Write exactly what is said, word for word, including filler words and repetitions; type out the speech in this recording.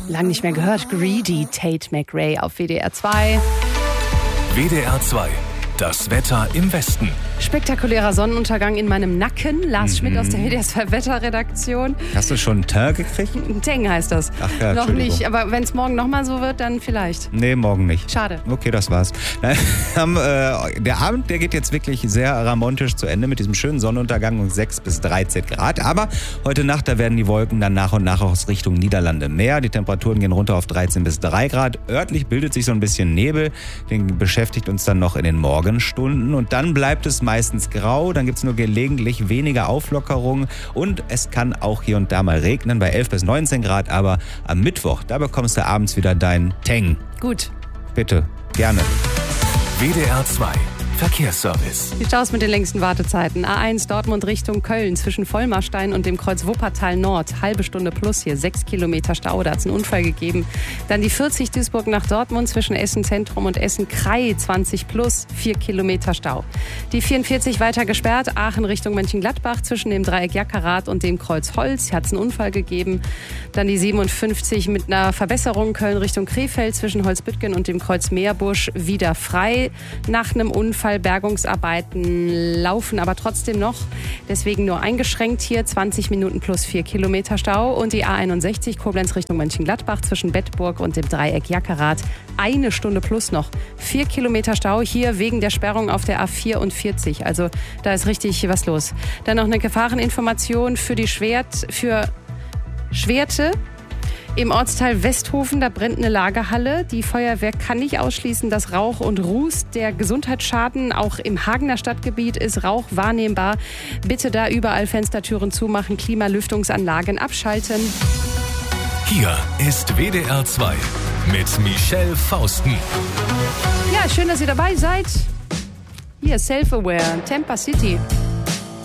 Lang nicht mehr gehört. Greedy, Tate McRae auf W D R zwei. W D R zwei. Das Wetter im Westen. Spektakulärer Sonnenuntergang in meinem Nacken. Lars mhm. Schmidt aus der W D R zwei Wetterredaktion. Hast du schon einen Tag gekriegt? Ein Teng heißt das. Ach ja, noch nicht, aber wenn es morgen nochmal so wird, dann vielleicht. Nee, morgen nicht. Schade. Okay, das war's. Der Abend, der geht jetzt wirklich sehr ramontisch zu Ende mit diesem schönen Sonnenuntergang um sechs bis dreizehn Grad. Aber heute Nacht, da werden die Wolken dann nach und nach aus Richtung Niederlande mehr. Die Temperaturen gehen runter auf dreizehn bis drei Grad. Örtlich bildet sich so ein bisschen Nebel. Den beschäftigt uns dann noch in den Morgenstunden. Und dann bleibt es meistens grau. Dann gibt es nur gelegentlich weniger Auflockerungen. Und es kann auch hier und da mal regnen bei elf bis neunzehn Grad. Aber am Mittwoch, da bekommst du abends wieder dein Teng. Gut. Bitte, gerne. W D R zwei Verkehrsservice. Wie schaut es mit den längsten Wartezeiten? A eins Dortmund Richtung Köln zwischen Vollmarstein und dem Kreuz Wuppertal Nord. Halbe Stunde plus hier, sechs Kilometer Stau, da hat es einen Unfall gegeben. Dann die vierzig Duisburg nach Dortmund zwischen Essen Zentrum und Essen Krei, zwanzig plus, vier Kilometer Stau. Die vierundvierzig weiter gesperrt, Aachen Richtung Mönchengladbach zwischen dem Dreieck Jackerath und dem Kreuz Holz, hier hat es einen Unfall gegeben. Dann die siebenundfünfzig mit einer Verbesserung Köln Richtung Krefeld zwischen Holzbüttgen und dem Kreuz Meerbusch wieder frei nach einem Unfall. Bergungsarbeiten laufen aber trotzdem noch, deswegen nur eingeschränkt hier, zwanzig Minuten plus vier Kilometer Stau. Und die A einundsechzig Koblenz Richtung Mönchengladbach zwischen Bettburg und dem Dreieck Jackerath, eine Stunde plus noch, vier Kilometer Stau hier wegen der Sperrung auf der A vierundvierzig, also da ist richtig was los. Dann noch eine Gefahreninformation für die Schwert, für Schwerte. Im Ortsteil Westhofen, da brennt eine Lagerhalle. Die Feuerwehr kann nicht ausschließen, dass Rauch und Ruß der Gesundheitsschaden. Auch im Hagener Stadtgebiet ist Rauch wahrnehmbar. Bitte da überall Fenstertüren zumachen, Klimalüftungsanlagen abschalten. Hier ist W D R zwei mit Michelle Fausten. Ja, schön, dass ihr dabei seid. Hier, Self-Aware, Tampa City.